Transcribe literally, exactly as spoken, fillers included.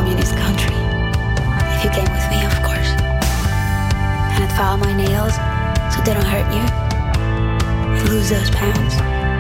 communist country. If you came with me, of course. And I'd file my nails so they don't hurt you. And lose those pounds.